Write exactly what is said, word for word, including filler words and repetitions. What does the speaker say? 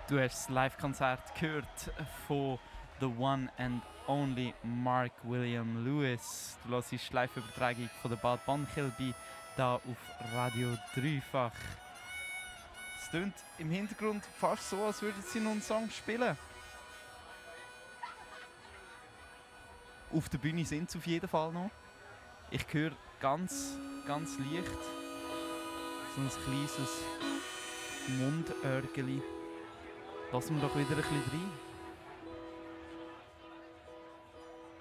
Du hast das Live-Konzert gehört von The One and Only Mark William Lewis. Du hörst die Live-Übertragung von der Bad Bannkilby hier auf Radio Dreifach. Es klingt im Hintergrund fast so, als würden sie noch einen Song spielen. Auf der Bühne sind sie auf jeden Fall noch. Ich höre ganz, ganz leicht so ein kleines Mundörgeli. Lassen wir doch wieder ein bisschen rein.